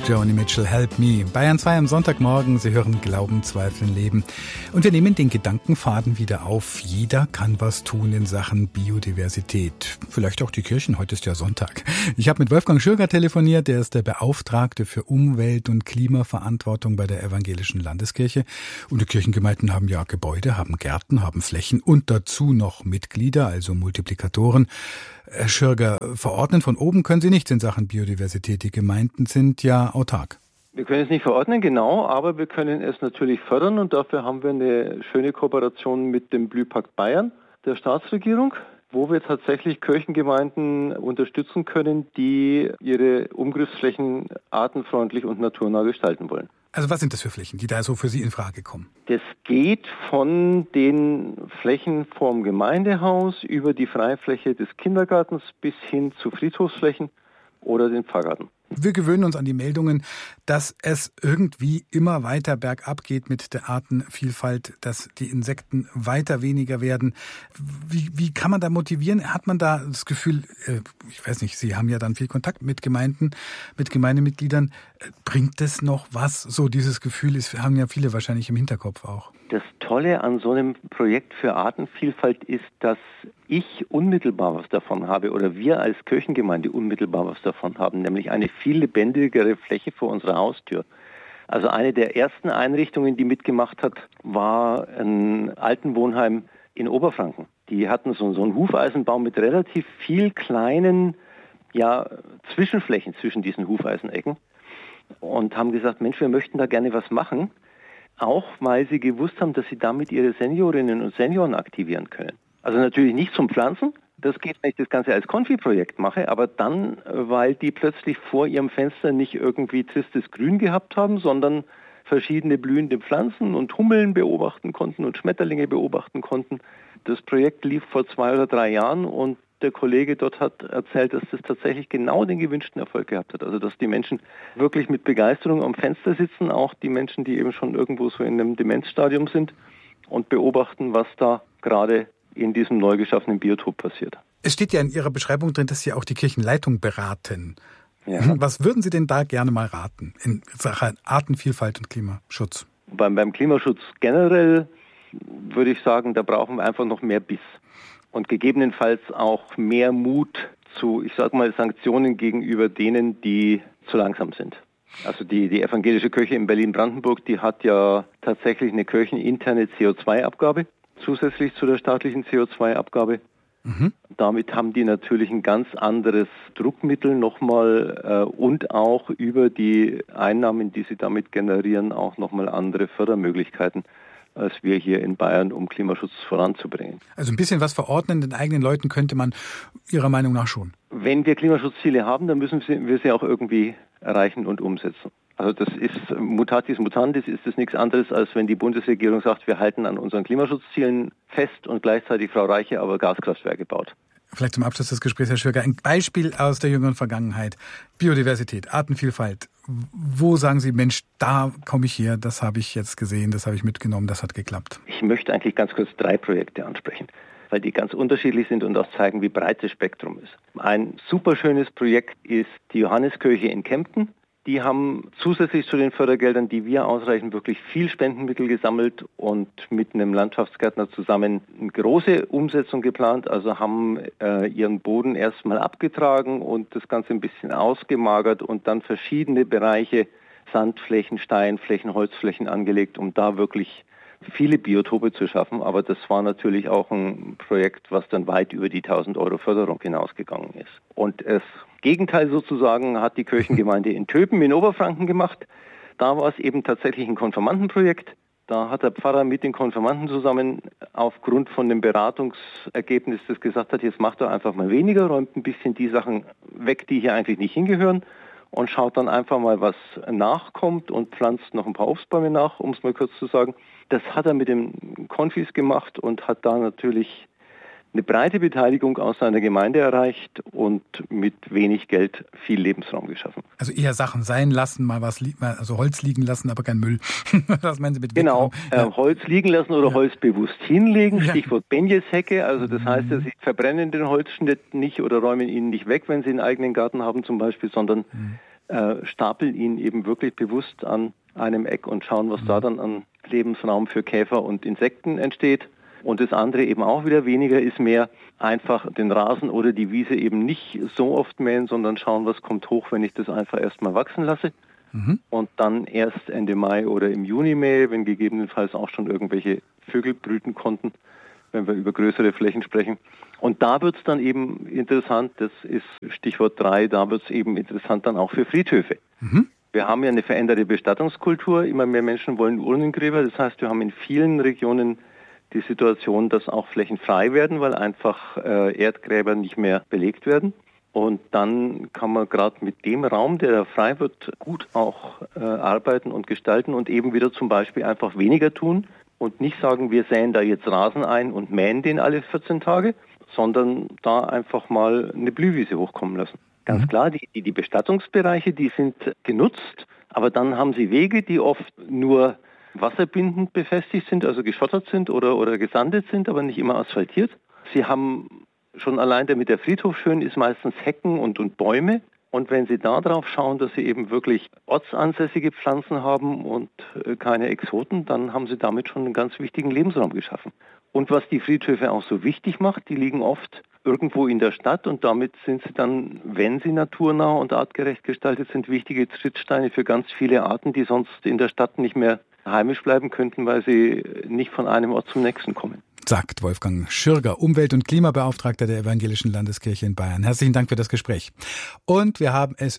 Joni Mitchell, Help Me. Bayern 2 am Sonntagmorgen. Sie hören Glauben, Zweifeln, Leben. Und wir nehmen den Gedankenfaden wieder auf. Jeder kann was tun in Sachen Biodiversität. Vielleicht auch die Kirchen. Heute ist ja Sonntag. Ich habe mit Wolfgang Schürger telefoniert. Der ist der Beauftragte für Umwelt- und Klimaverantwortung bei der Evangelischen Landeskirche. Und die Kirchengemeinden haben ja Gebäude, haben Gärten, haben Flächen und dazu noch Mitglieder, also Multiplikatoren. Herr Schürger, verordnen von oben können Sie nichts in Sachen Biodiversität. Die Gemeinden sind ja autark. Wir können es nicht verordnen, genau, aber wir können es natürlich fördern und dafür haben wir eine schöne Kooperation mit dem Blühpakt Bayern, der Staatsregierung, wo wir tatsächlich Kirchengemeinden unterstützen können, die ihre Umgriffsflächen artenfreundlich und naturnah gestalten wollen. Also was sind das für Flächen, die da so für Sie in Frage kommen? Das geht von den Flächen vorm Gemeindehaus über die Freifläche des Kindergartens bis hin zu Friedhofsflächen oder den Pfarrgarten. Wir gewöhnen uns an die Meldungen, dass es irgendwie immer weiter bergab geht mit der Artenvielfalt, dass die Insekten weiter weniger werden. Wie kann man da motivieren? Hat man da das Gefühl, ich weiß nicht, Sie haben ja dann viel Kontakt mit Gemeinden, mit Gemeindemitgliedern. Bringt es noch was? So dieses Gefühl haben ja viele wahrscheinlich im Hinterkopf auch. Das Tolle an so einem Projekt für Artenvielfalt ist, dass ich unmittelbar was davon habe oder wir als Kirchengemeinde unmittelbar was davon haben, nämlich eine viel lebendigere Fläche vor unserer Haustür. Also eine der ersten Einrichtungen, die mitgemacht hat, war ein Altenwohnheim in Oberfranken. Die hatten so einen Hufeisenbau mit relativ viel kleinen Zwischenflächen zwischen diesen Hufeisenecken und haben gesagt, Mensch, wir möchten da gerne was machen. Auch weil sie gewusst haben, dass sie damit ihre Seniorinnen und Senioren aktivieren können. Also natürlich nicht zum Pflanzen, das geht, wenn ich das Ganze als Konfi-Projekt mache, aber dann, weil die plötzlich vor ihrem Fenster nicht irgendwie tristes Grün gehabt haben, sondern verschiedene blühende Pflanzen und Hummeln beobachten konnten und Schmetterlinge beobachten konnten. Das Projekt lief vor 2 oder 3 Jahren und der Kollege dort hat erzählt, dass das tatsächlich genau den gewünschten Erfolg gehabt hat. Also dass die Menschen wirklich mit Begeisterung am Fenster sitzen, auch die Menschen, die eben schon irgendwo so in einem Demenzstadium sind und beobachten, was da gerade in diesem neu geschaffenen Biotop passiert. Es steht ja in Ihrer Beschreibung drin, dass Sie auch die Kirchenleitung beraten. Ja. Was würden Sie denn da gerne mal raten in Sachen Artenvielfalt und Klimaschutz? Beim Klimaschutz generell würde ich sagen, da brauchen wir einfach noch mehr Biss. Und gegebenenfalls auch mehr Mut zu, Sanktionen gegenüber denen, die zu langsam sind. Also die evangelische Kirche in Berlin-Brandenburg, die hat ja tatsächlich eine kircheninterne CO2-Abgabe, zusätzlich zu der staatlichen CO2-Abgabe. Mhm. Damit haben die natürlich ein ganz anderes Druckmittel nochmal und auch über die Einnahmen, die sie damit generieren, auch nochmal andere Fördermöglichkeiten, als wir hier in Bayern, um Klimaschutz voranzubringen. Also ein bisschen was verordnen den eigenen Leuten könnte man Ihrer Meinung nach schon. Wenn wir Klimaschutzziele haben, dann müssen wir sie auch irgendwie erreichen und umsetzen. Also das ist mutatis mutandis, ist das nichts anderes, als wenn die Bundesregierung sagt, wir halten an unseren Klimaschutzzielen fest und gleichzeitig Frau Reiche aber Gaskraftwerke baut. Vielleicht zum Abschluss des Gesprächs, Herr Schürger, ein Beispiel aus der jüngeren Vergangenheit. Biodiversität, Artenvielfalt. Wo sagen Sie, Mensch, da komme ich her, das habe ich jetzt gesehen, das habe ich mitgenommen, das hat geklappt? Ich möchte eigentlich ganz kurz 3 Projekte ansprechen, weil die ganz unterschiedlich sind und auch zeigen, wie breit das Spektrum ist. Ein super schönes Projekt ist die Johanneskirche in Kempten. Die haben zusätzlich zu den Fördergeldern, die wir ausreichen, wirklich viel Spendenmittel gesammelt und mit einem Landschaftsgärtner zusammen eine große Umsetzung geplant. Also haben ihren Boden erstmal abgetragen und das Ganze ein bisschen ausgemagert und dann verschiedene Bereiche, Sandflächen, Steinflächen, Holzflächen angelegt, um da wirklich viele Biotope zu schaffen. Aber das war natürlich auch ein Projekt, was dann weit über die 1.000 Euro Förderung hinausgegangen ist. Und das Gegenteil sozusagen hat die Kirchengemeinde in Töpen in Oberfranken gemacht. Da war es eben tatsächlich ein Konfirmandenprojekt. Da hat der Pfarrer mit den Konfirmanden zusammen aufgrund von dem Beratungsergebnis, das gesagt hat, jetzt macht er einfach mal weniger, räumt ein bisschen die Sachen weg, die hier eigentlich nicht hingehören und schaut dann einfach mal, was nachkommt und pflanzt noch ein paar Obstbäume nach, um es mal kurz zu sagen. Das hat er mit den Konfis gemacht und hat da natürlich eine breite Beteiligung aus seiner Gemeinde erreicht und mit wenig Geld viel Lebensraum geschaffen. Also eher Sachen sein lassen, mal was, also Holz liegen lassen, aber kein Müll. Was meinen Sie mit Genau, Holz liegen lassen oder Holz bewusst hinlegen, Ja. Stichwort Benjeshecke. Also das heißt, Sie verbrennen den Holzschnitt nicht oder räumen ihn nicht weg, wenn Sie einen eigenen Garten haben zum Beispiel, sondern stapeln ihn eben wirklich bewusst an einem Eck und schauen, was da dann an Lebensraum für Käfer und Insekten entsteht. Und das andere eben auch wieder weniger ist mehr einfach den Rasen oder die Wiese eben nicht so oft mähen, sondern schauen, was kommt hoch, wenn ich das einfach erstmal wachsen lasse. Und dann erst Ende Mai oder im Juni mähe, wenn gegebenenfalls auch schon irgendwelche Vögel brüten konnten, wenn wir über größere Flächen sprechen. Und da wird es dann eben interessant, das ist Stichwort 3, da wird es eben interessant dann auch für Friedhöfe. Wir haben ja eine veränderte Bestattungskultur, immer mehr Menschen wollen Urnengräber, das heißt, wir haben in vielen Regionen die Situation, dass auch Flächen frei werden, weil einfach Erdgräber nicht mehr belegt werden. Und dann kann man gerade mit dem Raum, der da frei wird, gut auch arbeiten und gestalten und eben wieder zum Beispiel einfach weniger tun und nicht sagen, wir säen da jetzt Rasen ein und mähen den alle 14 Tage, sondern da einfach mal eine Blühwiese hochkommen lassen. Ganz klar, die Bestattungsbereiche, die sind genutzt, aber dann haben sie Wege, die oft nur wasserbindend befestigt sind, also geschottert sind oder gesandet sind, aber nicht immer asphaltiert. Sie haben schon allein, damit der Friedhof schön ist, meistens Hecken und Bäume. Und wenn Sie da drauf schauen, dass Sie eben wirklich ortsansässige Pflanzen haben und keine Exoten, dann haben Sie damit schon einen ganz wichtigen Lebensraum geschaffen. Und was die Friedhöfe auch so wichtig macht, die liegen oft irgendwo in der Stadt und damit sind sie dann, wenn sie naturnah und artgerecht gestaltet sind, wichtige Trittsteine für ganz viele Arten, die sonst in der Stadt nicht mehr heimisch bleiben könnten, weil sie nicht von einem Ort zum nächsten kommen. Sagt Wolfgang Schürger, Umwelt- und Klimabeauftragter der Evangelischen Landeskirche in Bayern. Herzlichen Dank für das Gespräch. Und wir haben es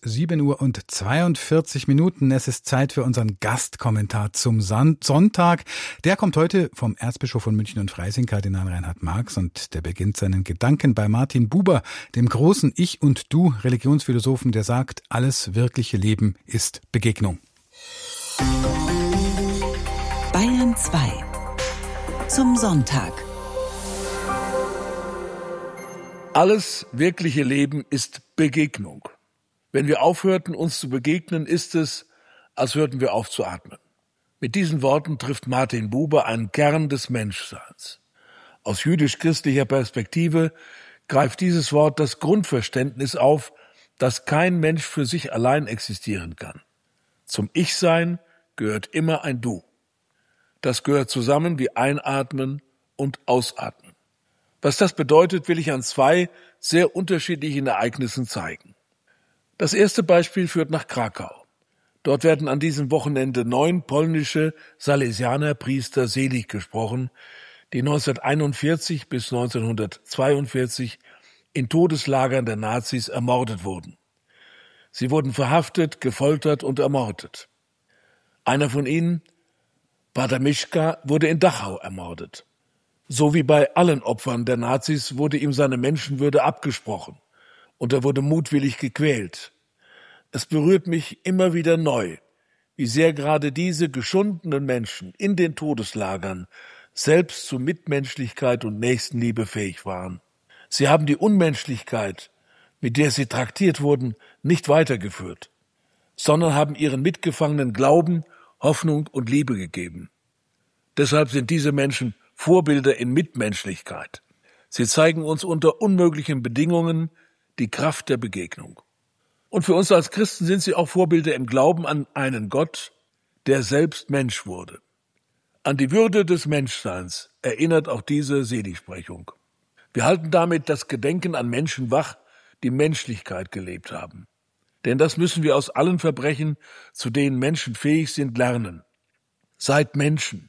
7:42. Es ist Zeit für unseren Gastkommentar zum Sonntag. Der kommt heute vom Erzbischof von München und Freising, Kardinal Reinhard Marx, und der beginnt seinen Gedanken bei Martin Buber, dem großen Ich und Du Religionsphilosophen, der sagt, alles wirkliche Leben ist Begegnung. Bayern 2 zum Sonntag. Alles wirkliche Leben ist Begegnung. Wenn wir aufhörten, uns zu begegnen, ist es, als hörten wir auf zu atmen. Mit diesen Worten trifft Martin Buber einen Kern des Menschseins. Aus jüdisch-christlicher Perspektive greift dieses Wort das Grundverständnis auf, dass kein Mensch für sich allein existieren kann. Zum Ich-Sein gehört immer ein Du. Das gehört zusammen wie Einatmen und Ausatmen. Was das bedeutet, will ich an 2 sehr unterschiedlichen Ereignissen zeigen. Das erste Beispiel führt nach Krakau. Dort werden an diesem Wochenende 9 polnische Salesianerpriester selig gesprochen, die 1941 bis 1942 in Todeslagern der Nazis ermordet wurden. Sie wurden verhaftet, gefoltert und ermordet. Einer von ihnen, Pater Mischka, wurde in Dachau ermordet. So wie bei allen Opfern der Nazis wurde ihm seine Menschenwürde abgesprochen und er wurde mutwillig gequält. Es berührt mich immer wieder neu, wie sehr gerade diese geschundenen Menschen in den Todeslagern selbst zu Mitmenschlichkeit und Nächstenliebe fähig waren. Sie haben die Unmenschlichkeit, mit der sie traktiert wurden, nicht weitergeführt, sondern haben ihren Mitgefangenen Glauben, Hoffnung und Liebe gegeben. Deshalb sind diese Menschen Vorbilder in Mitmenschlichkeit. Sie zeigen uns unter unmöglichen Bedingungen die Kraft der Begegnung. Und für uns als Christen sind sie auch Vorbilder im Glauben an einen Gott, der selbst Mensch wurde. An die Würde des Menschseins erinnert auch diese Seligsprechung. Wir halten damit das Gedenken an Menschen wach, die Menschlichkeit gelebt haben. Denn das müssen wir aus allen Verbrechen, zu denen Menschen fähig sind, lernen. Seid Menschen,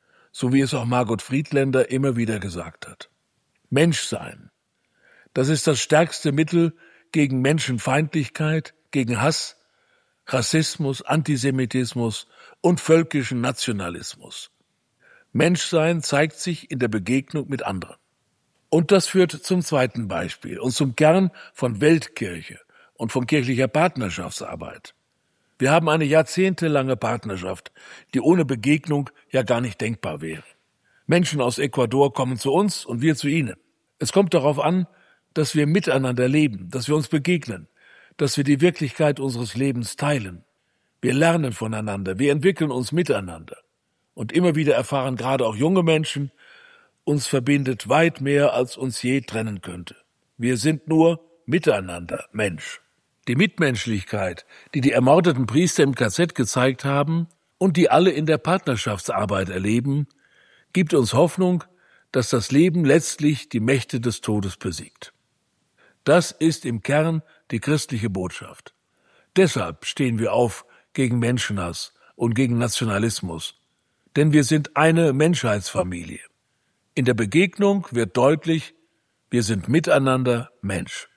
so wie es auch Margot Friedländer immer wieder gesagt hat. Menschsein, das ist das stärkste Mittel gegen Menschenfeindlichkeit, gegen Hass, Rassismus, Antisemitismus und völkischen Nationalismus. Menschsein zeigt sich in der Begegnung mit anderen. Und das führt zum zweiten Beispiel und zum Kern von Weltkirche und von kirchlicher Partnerschaftsarbeit. Wir haben eine jahrzehntelange Partnerschaft, die ohne Begegnung ja gar nicht denkbar wäre. Menschen aus Ecuador kommen zu uns und wir zu ihnen. Es kommt darauf an, dass wir miteinander leben, dass wir uns begegnen, dass wir die Wirklichkeit unseres Lebens teilen. Wir lernen voneinander, wir entwickeln uns miteinander. Und immer wieder erfahren gerade auch junge Menschen, uns verbindet weit mehr, als uns je trennen könnte. Wir sind nur miteinander Mensch. die Mitmenschlichkeit, die die ermordeten Priester im KZ gezeigt haben und die alle in der Partnerschaftsarbeit erleben, gibt uns Hoffnung, dass das Leben letztlich die Mächte des Todes besiegt. Das ist im Kern die christliche Botschaft. Deshalb stehen wir auf gegen Menschenhass und gegen Nationalismus, denn wir sind eine Menschheitsfamilie. In der Begegnung wird deutlich, wir sind miteinander Mensch.